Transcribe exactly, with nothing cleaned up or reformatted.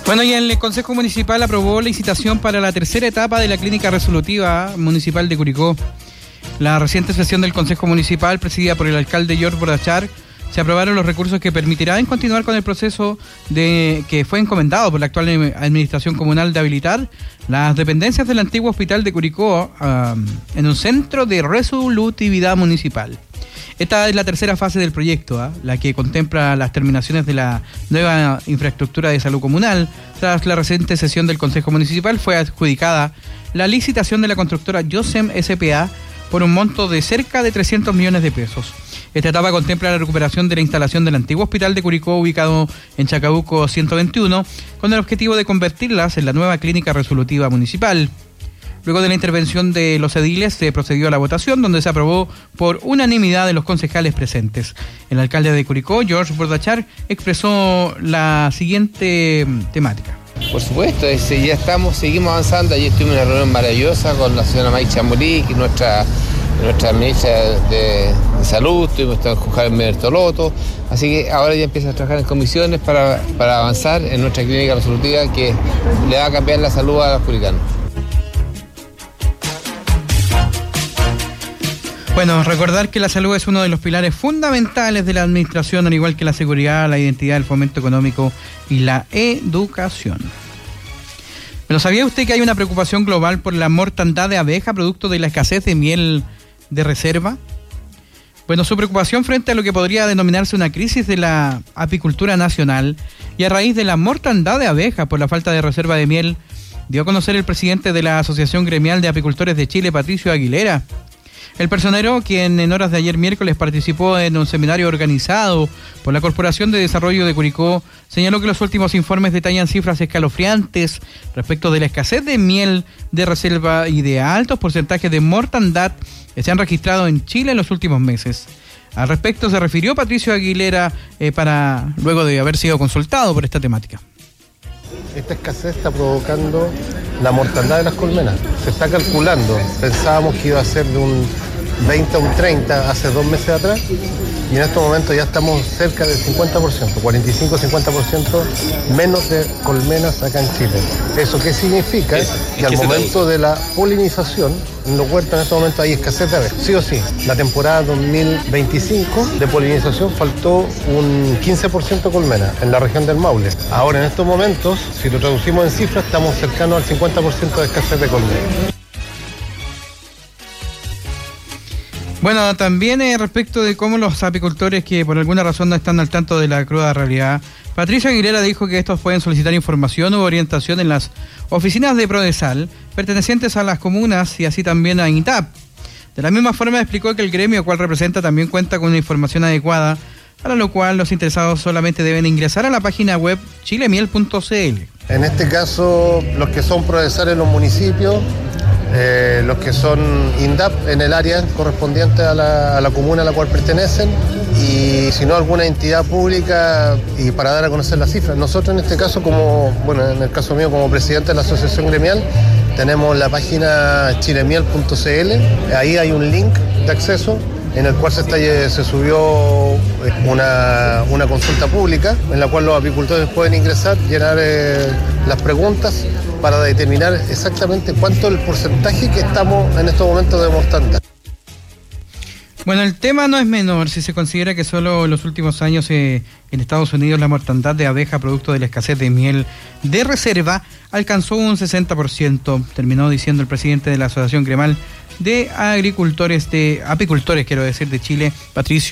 Bueno, y el Consejo Municipal aprobó la licitación para la tercera etapa de la Clínica Resolutiva Municipal de Curicó. La reciente sesión del Consejo Municipal, presidida por el alcalde George Bordachar, se aprobaron los recursos que permitirán continuar con el proceso de que fue encomendado por la actual administración comunal de habilitar las dependencias del antiguo hospital de Curicó um, en un centro de resolutividad municipal. Esta es la tercera fase del proyecto, ¿eh? la que contempla las terminaciones de la nueva infraestructura de salud comunal. Tras la reciente sesión del Consejo Municipal fue adjudicada la licitación de la constructora Yosem S P A por un monto de cerca de trescientos millones de pesos. Esta etapa contempla la recuperación de la instalación del antiguo hospital de Curicó, ubicado en Chacabuco ciento veintiuno, con el objetivo de convertirlas en la nueva clínica resolutiva municipal. Luego de la intervención de los ediles se procedió a la votación, donde se aprobó por unanimidad de los concejales presentes. El alcalde de Curicó, George Bordachar, expresó la siguiente temática. Por supuesto, ese, ya estamos, seguimos avanzando. Ayer tuvimos una reunión maravillosa con la señora May Chamburí, que nuestra, nuestra ministra de, de Salud, tuvimos con Javier Bertolotto, así que ahora ya empieza a trabajar en comisiones para, para avanzar en nuestra clínica resolutiva que le va a cambiar la salud a los curicanos. Bueno, recordar que la salud es uno de los pilares fundamentales de la administración, al igual que la seguridad, la identidad, el fomento económico y la educación. ¿Pero sabía usted que hay una preocupación global por la mortandad de abeja producto de la escasez de miel de reserva? Bueno, su preocupación frente a lo que podría denominarse una crisis de la apicultura nacional y a raíz de la mortandad de abejas por la falta de reserva de miel, dio a conocer el presidente de la Asociación Gremial de Apicultores de Chile, Patricio Aguilera. El personero, quien en horas de ayer miércoles participó en un seminario organizado por la Corporación de Desarrollo de Curicó, señaló que los últimos informes detallan cifras escalofriantes respecto de la escasez de miel de reserva y de altos porcentajes de mortandad que se han registrado en Chile en los últimos meses. Al respecto se refirió Patricio Aguilera eh, para luego de haber sido consultado por esta temática. Esta escasez está provocando la mortandad de las colmenas. Se está calculando, pensábamos que iba a ser de un veinte a un treinta hace dos meses atrás, y en estos momentos ya estamos cerca del cincuenta por ciento, cuarenta y cinco a cincuenta por ciento menos de colmenas acá en Chile. ¿Eso qué significa? Que al momento de la polinización, en los huertos en estos momentos hay escasez de abejas. Sí o sí, la temporada dos mil veinticinco de polinización faltó un quince por ciento colmena en la región del Maule. Ahora en estos momentos, si lo traducimos en cifras, estamos cercanos al cincuenta por ciento de escasez de colmena. Bueno, también eh, respecto de cómo los apicultores que por alguna razón no están al tanto de la cruda realidad, Patricia Aguilera dijo que estos pueden solicitar información u orientación en las oficinas de Prodesal pertenecientes a las comunas y así también a INTAP. De la misma forma explicó que el gremio cual representa también cuenta con una información adecuada, para lo cual los interesados solamente deben ingresar a la página web chilemiel punto c l. En este caso, los que son Prodesal en los municipios, Eh, los que son INDAP en el área correspondiente a la, a la comuna a la cual pertenecen, y si no alguna entidad pública, y para dar a conocer las cifras. Nosotros en este caso, como bueno, en el caso mío como presidente de la asociación gremial, tenemos la página chilemiel punto c l, ahí hay un link de acceso en el cual se, está, se subió una, una consulta pública en la cual los apicultores pueden ingresar, llenar eh, las preguntas para determinar exactamente cuánto es el porcentaje que estamos en estos momentos de mortandad. Bueno, el tema no es menor si se considera que solo en los últimos años eh, en Estados Unidos la mortandad de abeja producto de la escasez de miel de reserva alcanzó un sesenta por ciento, terminó diciendo el presidente de la Asociación Gremial de Agricultores de Apicultores, quiero decir, de Chile, Patricio